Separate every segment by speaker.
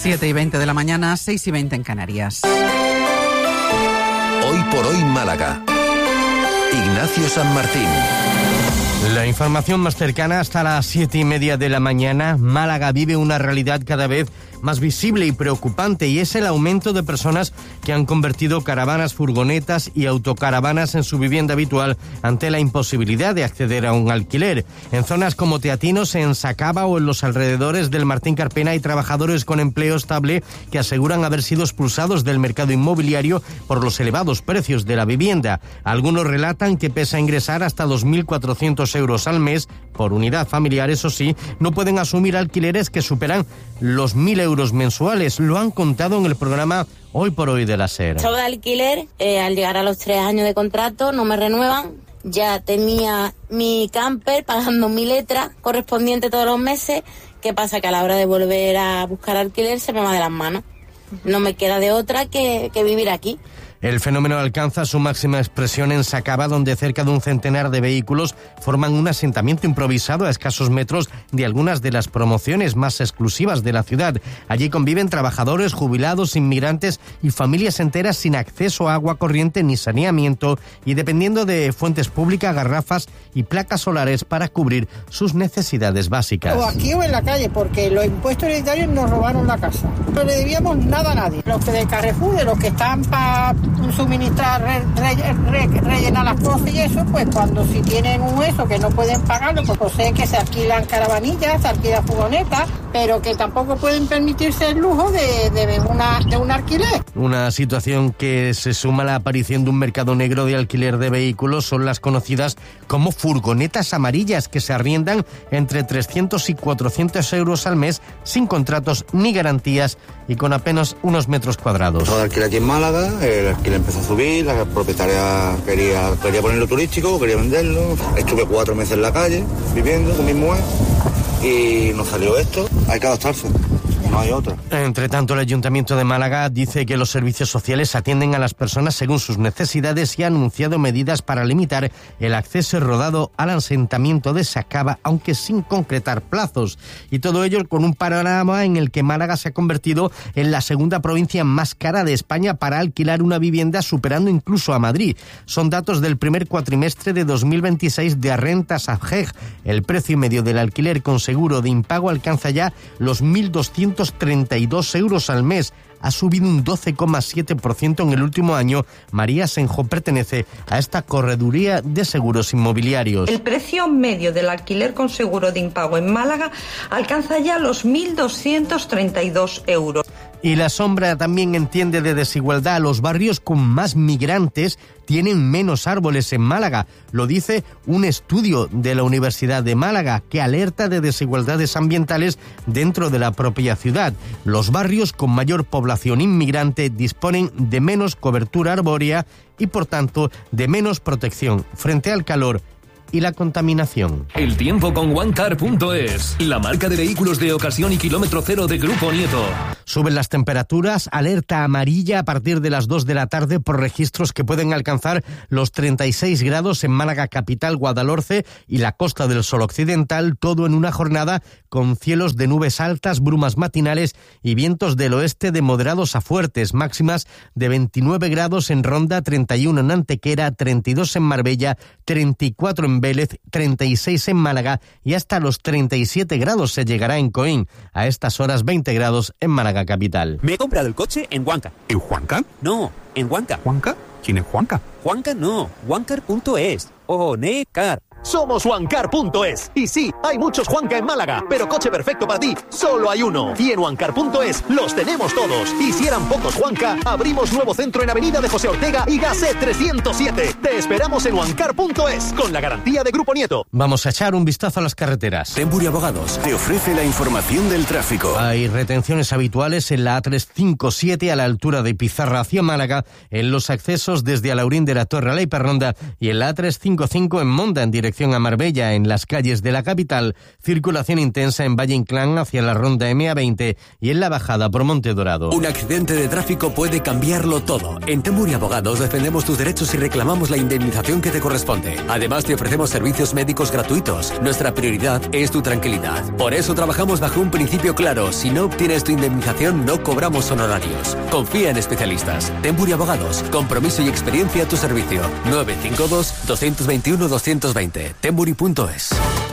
Speaker 1: 7:20 de la mañana, 6:20 en Canarias.
Speaker 2: Hoy por hoy Málaga. Ignacio San Martín.
Speaker 3: La información más cercana hasta las 7:30 de la mañana. Málaga vive una realidad cada vez más visible y preocupante, y es el aumento de personas que han convertido caravanas, furgonetas y autocaravanas en su vivienda habitual ante la imposibilidad de acceder a un alquiler. En zonas como Teatinos, en Sacaba o en los alrededores del Martín Carpena hay trabajadores con empleo estable que aseguran haber sido expulsados del mercado inmobiliario por los elevados precios de la vivienda. Algunos relatan que pese a ingresar hasta 2.400 euros al mes por unidad familiar, eso sí, no pueden asumir alquileres que superan los 1.000 euros mensuales. Lo han contado en el programa Hoy por Hoy de la SER.
Speaker 4: Sobre alquiler, al llegar a los 3 años de contrato no me renuevan. Ya tenía mi camper pagando mi letra correspondiente todos los meses. ¿Qué pasa? Que a la hora de volver a buscar alquiler se me va de las manos. No me queda de otra que vivir aquí.
Speaker 3: El fenómeno alcanza su máxima expresión en Sacaba, donde cerca de un centenar de vehículos forman un asentamiento improvisado a escasos metros de algunas de las promociones más exclusivas de la ciudad. Allí conviven trabajadores, jubilados, inmigrantes y familias enteras sin acceso a agua corriente ni saneamiento y dependiendo de fuentes públicas, garrafas y placas solares para cubrir sus necesidades básicas.
Speaker 5: O aquí o en la calle, porque los impuestos hereditarios nos robaron la casa. No le debíamos nada a nadie. Los que de Carrefour, de los que están para suministrar, rellenar las cosas y eso, pues cuando si tienen un hueso que no pueden pagarlo, pues sé que se alquilan caravanillas, se alquilan furgonetas, pero que tampoco pueden permitirse el lujo de un alquiler.
Speaker 3: Una situación que se suma a la aparición de un mercado negro de alquiler de vehículos. Son las conocidas como furgonetas amarillas, que se arriendan entre 300 y 400 euros al mes sin contratos ni garantías y con apenas unos metros cuadrados.
Speaker 6: Todo alquiler aquí en Málaga, el alquiler empezó a subir, la propietaria quería ponerlo turístico, quería venderlo. Estuve 4 meses en la calle viviendo con mi mujer y nos salió esto. Hay que adaptarse. No hay otra.
Speaker 3: Entre tanto, el Ayuntamiento de Málaga dice que los servicios sociales atienden a las personas según sus necesidades y ha anunciado medidas para limitar el acceso rodado al asentamiento de Sacaba, aunque sin concretar plazos. Y todo ello con un panorama en el que Málaga se ha convertido en la segunda provincia más cara de España para alquilar una vivienda, superando incluso a Madrid. Son datos del primer cuatrimestre de 2026 de Rentas AGEG. El precio medio del alquiler con seguro de impago alcanza ya los 1.232 euros al mes. Ha subido un 12,7% en el último año. María Senjo pertenece a esta correduría de seguros inmobiliarios.
Speaker 7: El precio medio del alquiler con seguro de impago en Málaga alcanza ya los 1.232 euros.
Speaker 3: Y la sombra también entiende de desigualdad. Los barrios con más migrantes tienen menos árboles en Málaga. Lo dice un estudio de la Universidad de Málaga que alerta de desigualdades ambientales dentro de la propia ciudad. Los barrios con mayor población inmigrante disponen de menos cobertura arbórea y, por tanto, de menos protección frente al calor y la contaminación.
Speaker 8: El tiempo con OneCar.es, la marca de vehículos de ocasión y kilómetro cero de Grupo Nieto.
Speaker 3: Suben las temperaturas, alerta amarilla a partir de las 2 de la tarde por registros que pueden alcanzar los 36 grados en Málaga capital, Guadalhorce y la Costa del Sol Occidental, todo en una jornada con cielos de nubes altas, brumas matinales y vientos del oeste de moderados a fuertes, máximas de 29 grados en Ronda, 31 en Antequera, 32 en Marbella, 34 en Vélez, 36 en Málaga y hasta los 37 grados se llegará en Coín. A estas horas 20 grados en Málaga capital.
Speaker 9: Me he comprado el coche en Huanca.
Speaker 10: ¿En Huanca?
Speaker 9: No, en Huanca.
Speaker 10: ¿Huanca? ¿Quién es Huanca?
Speaker 9: Huanca no, OneCar.es. Onecar.
Speaker 11: Somos OneCar.es. Y sí, hay muchos Juanca en Málaga, pero coche perfecto para ti, solo hay uno. Y en OneCar.es los tenemos todos. Y si eran pocos Juanca, abrimos nuevo centro en Avenida de José Ortega y Gasset 307. Te esperamos en OneCar.es, con la garantía de Grupo Nieto.
Speaker 3: Vamos a echar un vistazo a las carreteras.
Speaker 2: Tempuri Abogados te ofrece la información del tráfico.
Speaker 3: Hay retenciones habituales en la A357 a la altura de Pizarra hacia Málaga, en los accesos desde Alaurín de la Torre a la Hiperronda y en la A355 en Monda en dirección dirección a Marbella en las calles de la capital, circulación intensa en Valle Inclán hacia la ronda MA20 y en la bajada por Monte Dorado.
Speaker 10: Un accidente de tráfico puede cambiarlo todo. En Temuri Abogados defendemos tus derechos y reclamamos la indemnización que te corresponde. Además, te ofrecemos servicios médicos gratuitos. Nuestra prioridad es tu tranquilidad. Por eso trabajamos bajo un principio claro. Si no obtienes tu indemnización, no cobramos honorarios. Confía en especialistas. Temuri Abogados. Compromiso y experiencia a tu servicio. 952-221-220. Temuri.es.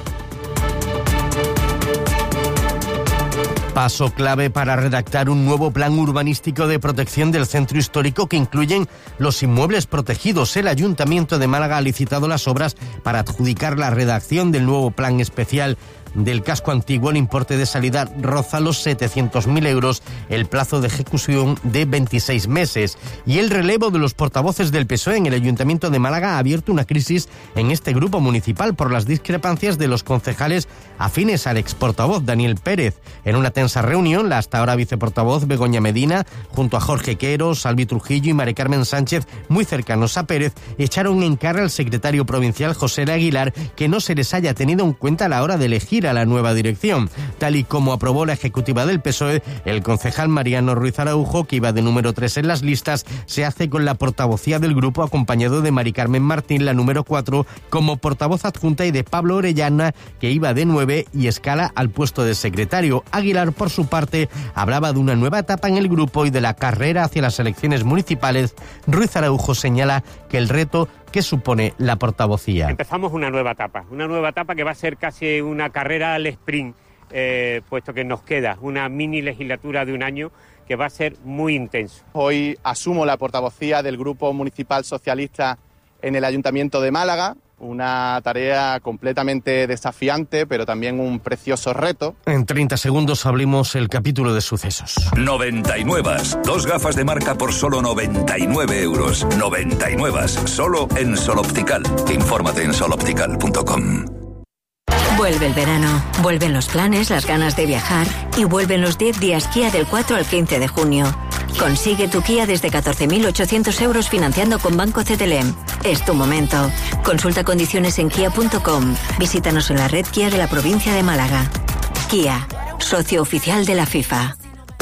Speaker 3: Paso clave para redactar un nuevo plan urbanístico de protección del centro histórico que incluyen los inmuebles protegidos. El Ayuntamiento de Málaga ha licitado las obras para adjudicar la redacción del nuevo plan especial del casco antiguo. El importe de salida roza los 700.000 euros, el plazo de ejecución de 26 meses. Y el relevo de los portavoces del PSOE en el Ayuntamiento de Málaga ha abierto una crisis en este grupo municipal por las discrepancias de los concejales afines al exportavoz Daniel Pérez. En una tensa reunión, la hasta ahora viceportavoz Begoña Medina, junto a Jorge Quero, Salvi Trujillo y Mari Carmen Sánchez, muy cercanos a Pérez, echaron en cara al secretario provincial José Aguilar que no se les haya tenido en cuenta a la hora de elegir a la nueva dirección. Tal y como aprobó la ejecutiva del PSOE, el concejal Mariano Ruiz Araujo, que iba de número 3 en las listas, se hace con la portavocía del grupo, acompañado de Mari Carmen Martín, la número 4, como portavoz adjunta, y de Pablo Orellana, que iba de 9 y escala al puesto de secretario. Aguilar, por su parte, hablaba de una nueva etapa en el grupo y de la carrera hacia las elecciones municipales. Ruiz Araujo señala que el reto que supone la portavocía.
Speaker 12: Empezamos una nueva etapa que va a ser casi una carrera al sprint, puesto que nos queda una mini legislatura de un año que va a ser muy intenso.
Speaker 13: Hoy asumo la portavocía del Grupo Municipal Socialista en el Ayuntamiento de Málaga. Una tarea completamente desafiante, pero también un precioso reto.
Speaker 3: En 30 segundos abrimos el capítulo de sucesos.
Speaker 2: 99. 2 gafas de marca por solo 99 euros. 99. Solo en Sol Optical. Infórmate en soloptical.com.
Speaker 14: Vuelve el verano, vuelven los planes, las ganas de viajar y vuelven los 10 días Kia del 4 al 15 de junio. Consigue tu Kia desde 14.800 euros financiando con Banco CTLM. Es tu momento. Consulta condiciones en kia.com. Visítanos en la red Kia de la provincia de Málaga. Kia, socio oficial de la FIFA.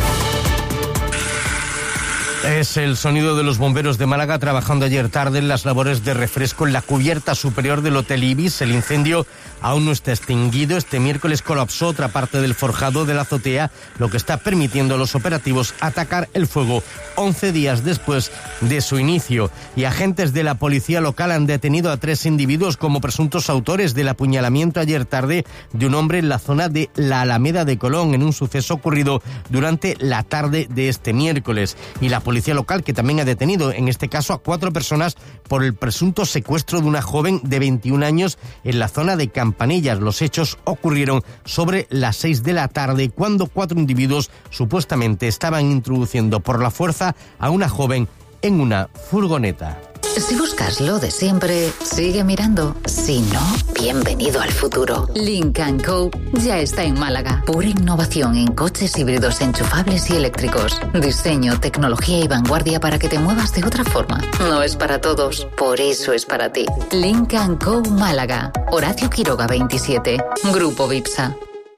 Speaker 3: Es el sonido de los bomberos de Málaga trabajando ayer tarde en las labores de refresco en la cubierta superior del Hotel Ibis. El incendio aún no está extinguido. Este miércoles colapsó otra parte del forjado de la azotea, lo que está permitiendo a los operativos atacar el fuego 11 días después de su inicio. Y agentes de la policía local han detenido a 3 individuos como presuntos autores del apuñalamiento ayer tarde de un hombre en la zona de la Alameda de Colón, en un suceso ocurrido durante la tarde de este miércoles. Y la policía local, que también ha detenido, en este caso, a 4 personas por el presunto secuestro de una joven de 21 años en la zona de Campanillas. Los hechos ocurrieron sobre las 6 de la tarde, cuando 4 individuos supuestamente estaban introduciendo por la fuerza a una joven en una furgoneta.
Speaker 15: Si buscas lo de siempre, sigue mirando. Si no, bienvenido al futuro. Lynk & Co ya está en Málaga. Pura innovación en coches híbridos enchufables y eléctricos. Diseño, tecnología y vanguardia para que te muevas de otra forma. No es para todos, por eso es para ti. Lynk & Co Málaga. Horacio Quiroga 27. Grupo Vipsa.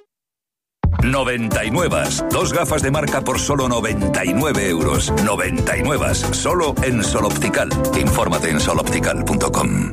Speaker 2: 99. 2 gafas de marca por solo 99 euros. 99. Solo en Sol Optical. Infórmate en soloptical.com.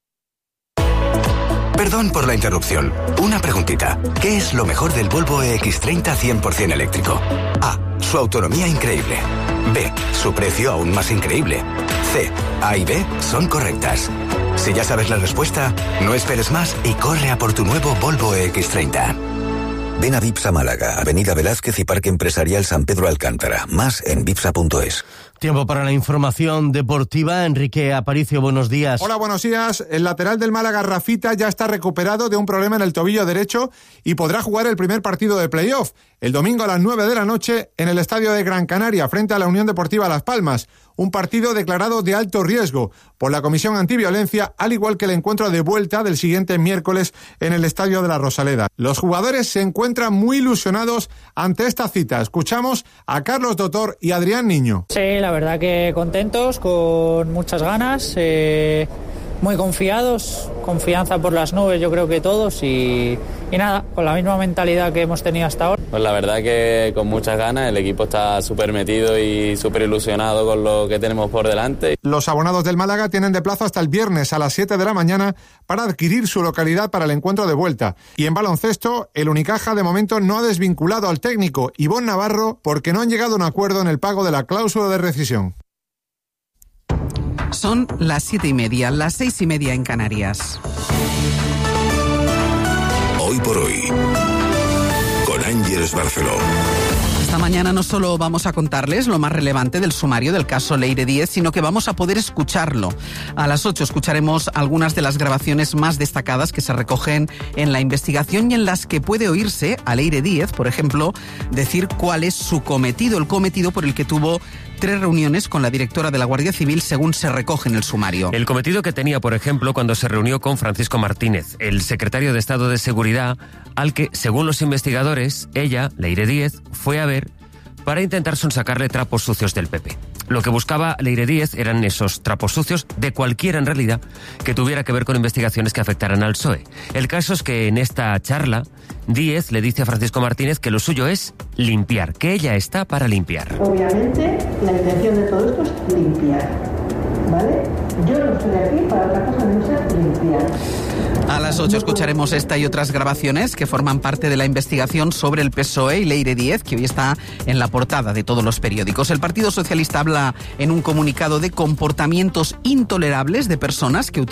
Speaker 16: Perdón por la interrupción. Una preguntita. ¿Qué es lo mejor del Volvo EX30 100% eléctrico? A. Su autonomía increíble. B. Su precio aún más increíble. C. A y B son correctas. Si ya sabes la respuesta, no esperes más y corre a por tu nuevo Volvo EX30.
Speaker 2: Ven a Vipsa Málaga, Avenida Velázquez y Parque Empresarial San Pedro Alcántara. Más en vipsa.es.
Speaker 3: Tiempo para la información deportiva. Enrique Aparicio, buenos días.
Speaker 17: Hola, buenos días. El lateral del Málaga, Rafita, ya está recuperado de un problema en el tobillo derecho y podrá jugar el primer partido de playoff el domingo a las 9 de la noche en el estadio de Gran Canaria frente a la Unión Deportiva Las Palmas. Un partido declarado de alto riesgo por la Comisión Antiviolencia, al igual que el encuentro de vuelta del siguiente miércoles en el estadio de la Rosaleda. Los jugadores se encuentran muy ilusionados ante esta cita. Escuchamos a Carlos Dotor y Adrián Niño.
Speaker 18: Sí, la verdad que contentos, con muchas ganas. Muy confiados, confianza por las nubes, yo creo que todos, y nada, con la misma mentalidad que hemos tenido hasta ahora.
Speaker 19: Pues la verdad que con muchas ganas, el equipo está súper metido y súper ilusionado con lo que tenemos por delante.
Speaker 17: Los abonados del Málaga tienen de plazo hasta el viernes a las 7 de la mañana para adquirir su localidad para el encuentro de vuelta. Y en baloncesto, el Unicaja de momento no ha desvinculado al técnico Ivonne Navarro porque no han llegado a un acuerdo en el pago de la cláusula de rescisión.
Speaker 1: Son las 7:30, las 6:30 en Canarias.
Speaker 2: Hoy por hoy, con Ángeles Barceló.
Speaker 1: Esta mañana no solo vamos a contarles lo más relevante del sumario del caso Leire Díez, sino que vamos a poder escucharlo. A las 8 escucharemos algunas de las grabaciones más destacadas que se recogen en la investigación y en las que puede oírse a Leire Díez, por ejemplo, decir cuál es su cometido, el cometido por el que tuvo 3 reuniones con la directora de la Guardia Civil, según se recoge en el sumario.
Speaker 20: El cometido que tenía, por ejemplo, cuando se reunió con Francisco Martínez, el secretario de Estado de Seguridad, al que, según los investigadores, ella, Leire Díez, fue a ver para intentar sonsacarle trapos sucios del PP. Lo que buscaba Leire Díez eran esos trapos sucios, de cualquiera en realidad, que tuviera que ver con investigaciones que afectaran al PSOE. El caso es que en esta charla, Díez le dice a Francisco Martínez que lo suyo es limpiar, que ella está para limpiar.
Speaker 21: Obviamente, la intención de todo esto es limpiar, ¿vale? Yo no estoy aquí para otra cosa que no sea limpiar.
Speaker 1: A las 8 escucharemos esta y otras grabaciones que forman parte de la investigación sobre el PSOE y Leire Díez, que hoy está en la portada de todos los periódicos. El Partido Socialista habla en un comunicado de comportamientos intolerables de personas que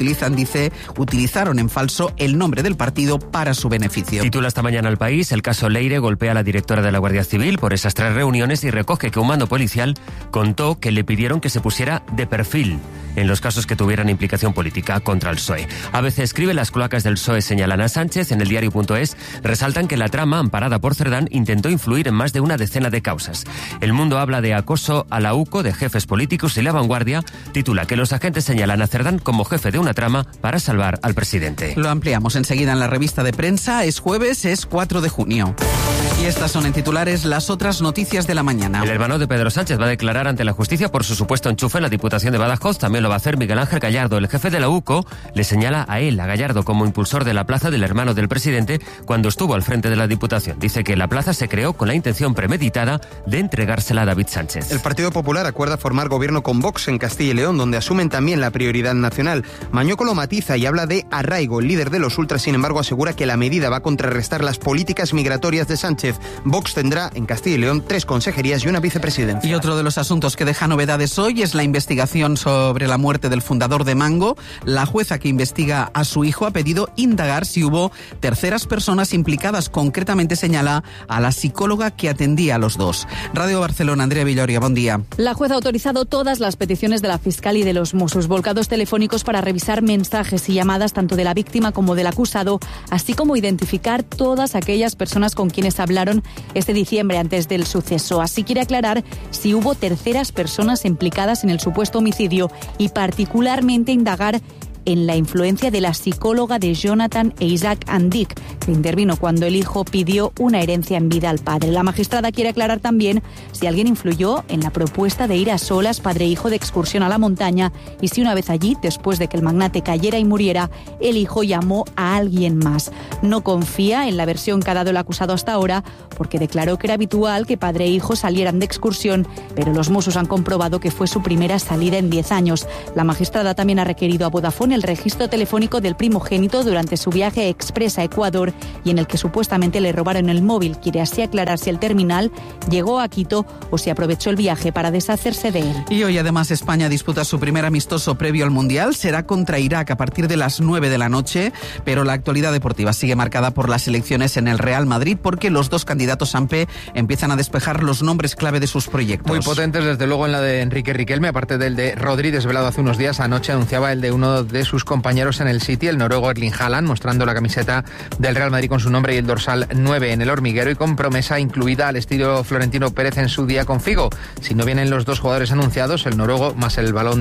Speaker 1: utilizaron en falso el nombre del partido para su beneficio.
Speaker 20: Titula esta mañana El País: el caso Leire golpea a la directora de la Guardia Civil por esas 3 reuniones y recoge que un mando policial contó que le pidieron que se pusiera de perfil en los casos que tuvieran implicación política contra el PSOE. ABC escribe: las cloacas del PSOE señalan a Sánchez. En el diario.es resaltan que la trama, amparada por Cerdán, intentó influir en más de una decena de causas. El Mundo habla de acoso a la UCO de jefes políticos y La Vanguardia titula que los agentes señalan a Cerdán como jefe de una trama para salvar al presidente.
Speaker 1: Lo ampliamos enseguida en la revista de prensa. Es jueves, es 4 de junio. Y estas son en titulares las otras noticias de la mañana.
Speaker 20: El hermano de Pedro Sánchez va a declarar ante la justicia por su supuesto enchufe en la Diputación de Badajoz. También lo va a hacer Miguel Ángel Gallardo. El jefe de la UCO le señala a él, a Gallardo, como impulsor de la plaza del hermano del presidente cuando estuvo al frente de la Diputación. Dice que la plaza se creó con la intención premeditada de entregársela a David Sánchez.
Speaker 22: El Partido Popular acuerda formar gobierno con Vox en Castilla y León, donde asumen también la prioridad nacional. Mañueco lo matiza y habla de arraigo. El líder de los ultras, sin embargo, asegura que la medida va a contrarrestar las políticas migratorias de Sánchez. Vox tendrá en Castilla y León 3 consejerías y una vicepresidencia.
Speaker 1: Y otro de los asuntos que deja novedades hoy es la investigación sobre la muerte del fundador de Mango. La jueza que investiga a su hijo ha pedido indagar si hubo terceras personas implicadas. Concretamente señala a la psicóloga que atendía a los dos. Radio Barcelona, Andrea Villoria, buen día.
Speaker 23: La jueza ha autorizado todas las peticiones de la Fiscal y de los Mossos, volcados telefónicos para revisar mensajes y llamadas tanto de la víctima como del acusado, así como identificar todas aquellas personas con quienes hablaron este diciembre antes del suceso. Así quiere aclarar si hubo terceras personas implicadas en el supuesto homicidio y particularmente indagar en la influencia de la psicóloga de Jonathan e Isaac Andic, que intervino cuando el hijo pidió una herencia en vida al padre. La magistrada quiere aclarar también si alguien influyó en la propuesta de ir a solas padre e hijo de excursión a la montaña y si una vez allí, después de que el magnate cayera y muriera, el hijo llamó a alguien más. No confía en la versión que ha dado el acusado hasta ahora porque declaró que era habitual que padre e hijo salieran de excursión, pero los Mossos han comprobado que fue su primera salida en 10 años. La magistrada también ha requerido a Vodafone el registro telefónico del primogénito durante su viaje express a Ecuador y en el que supuestamente le robaron el móvil. Quiere así aclarar si el terminal llegó a Quito o si aprovechó el viaje para deshacerse de él.
Speaker 1: Y hoy además España disputa su primer amistoso previo al Mundial. Será contra Irak a partir de las 9 de la noche, pero la actualidad deportiva sigue marcada por las elecciones en el Real Madrid porque los dos candidatos AMPE empiezan a despejar los nombres clave de sus proyectos.
Speaker 24: Muy potentes, desde luego, en la de Enrique Riquelme, aparte del de Rodri, desvelado hace unos días. Anoche anunciaba el de uno de sus compañeros en el City, el noruego Erling Haaland, mostrando la camiseta del Real Madrid con su nombre y el dorsal 9 en el hormiguero y con promesa incluida al estilo Florentino Pérez en su día con Figo. Si no vienen los dos jugadores anunciados, el noruego más el Balón